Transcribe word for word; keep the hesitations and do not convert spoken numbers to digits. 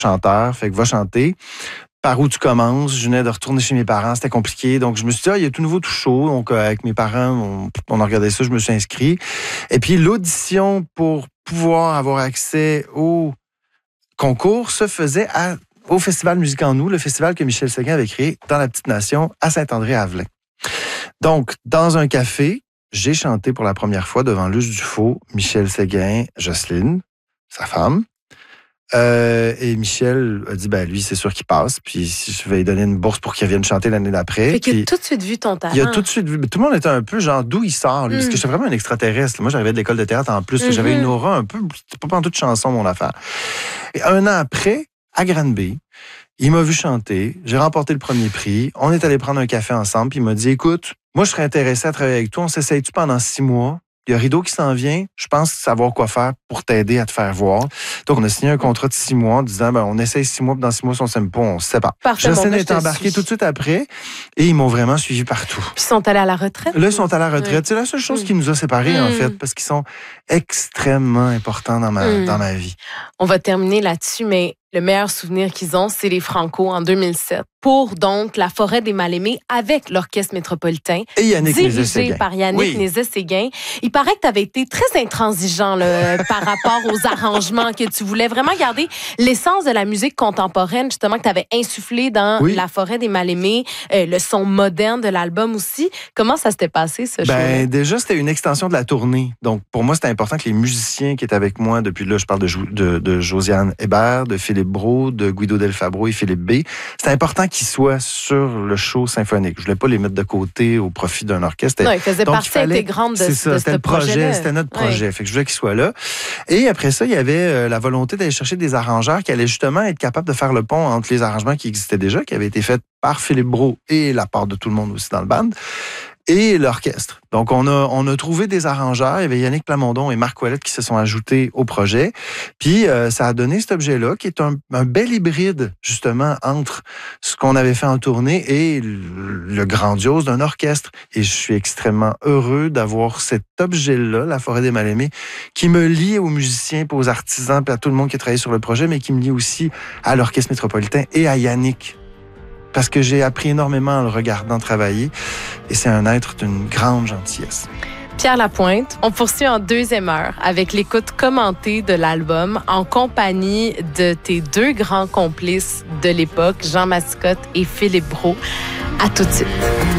chanteur, fait que va chanter. Par où tu commences? Je venais de retourner chez mes parents, c'était compliqué. Donc, je me suis dit, ah, il y a tout nouveau, tout chaud. Donc, euh, avec mes parents, on, on a regardé ça, je me suis inscrit. Et puis, l'audition pour pouvoir avoir accès au concours se faisait à, au Festival Musique en nous, le festival que Michel Séguin avait créé dans la Petite Nation à Saint-André-Avelin. Donc, dans un café, j'ai chanté pour la première fois devant Luce Dufault, Michel Séguin, Jocelyne, sa femme. Euh, et Michel a dit, ben lui, c'est sûr qu'il passe, puis je vais lui donner une bourse pour qu'il vienne chanter l'année d'après. Fait qu'il a tout de suite vu ton talent. Il a tout de suite vu. Tout le monde était un peu genre, d'où il sort, lui, mm. parce que j'étais vraiment un extraterrestre. Moi, j'arrivais de l'école de théâtre en plus, mm-hmm. j'avais une aura un peu, c'était pas en toute chanson, mon affaire. Et un an après, à Granby, il m'a vu chanter, j'ai remporté le premier prix, on est allé prendre un café ensemble, puis il m'a dit, écoute, moi, je serais intéressé à travailler avec toi, on s'essaye-tu pendant six mois? Il y a Rideau qui s'en vient. Je pense savoir quoi faire pour t'aider à te faire voir. Donc, on a signé un contrat de six mois en disant, ben, on essaye six mois, puis dans six mois, si on s'aime pas, on se sépare. Jocelyne est embarquée tout de suite après et ils m'ont vraiment suivi partout. Puis ils sont allés à la retraite? Là, ils sont allés à la retraite. Oui. C'est la seule chose mmh. qui nous a séparés, mmh. en fait, parce qu'ils sont extrêmement importants dans ma, mmh. dans ma vie. On va terminer là-dessus, mais le meilleur souvenir qu'ils ont, c'est les Franco en deux mille sept. Pour donc La Forêt des Mal-Aimés avec l'Orchestre métropolitain. Et Yannick dirigé par Yannick oui. Nézet-Séguin. Il paraît que tu avais été très intransigeant là, par rapport aux arrangements, que tu voulais vraiment garder l'essence de la musique contemporaine, justement, que tu avais insufflé dans oui. La Forêt des Mal-Aimés, euh, le son moderne de l'album aussi. Comment ça s'était passé, ce show? Ben, déjà, c'était une extension de la tournée. Donc, pour moi, c'était important que les musiciens qui étaient avec moi, depuis là, je parle de, jo- de, de Josiane Hébert, de Philippe Brault, de Guido Del Fabro et Philippe B. C'était important qu'ils soient sur le show symphonique. Je voulais pas les mettre de côté au profit d'un orchestre. Non, ils faisaient Donc, partie fallait... intégrante de, c'est ça, de c'était ce le projet. projet c'était notre projet. Ouais. Fait que je voulais qu'ils soient là. Et après ça, il y avait euh, la volonté d'aller chercher des arrangeurs qui allaient justement être capables de faire le pont entre les arrangements qui existaient déjà, qui avaient été faits par Philippe Brault et la part de tout le monde aussi dans le band, et l'orchestre. Donc, on a, on a trouvé des arrangeurs. Il y avait Yannick Plamondon et Marc Ouellette qui se sont ajoutés au projet. Puis, euh, ça a donné cet objet-là, qui est un, un bel hybride, justement, entre ce qu'on avait fait en tournée et le, le grandiose d'un orchestre. Et je suis extrêmement heureux d'avoir cet objet-là, La Forêt des Mal-Aimés, qui me lie aux musiciens, puis aux artisans, puis à tout le monde qui a travaillé sur le projet, mais qui me lie aussi à l'Orchestre métropolitain et à Yannick. Parce que j'ai appris énormément en le regardant travailler. Et c'est un être d'une grande gentillesse. Pierre Lapointe, on poursuit en deuxième heure avec l'écoute commentée de l'album en compagnie de tes deux grands complices de l'époque, Jean Mascotte et Philippe Brault. À tout de suite.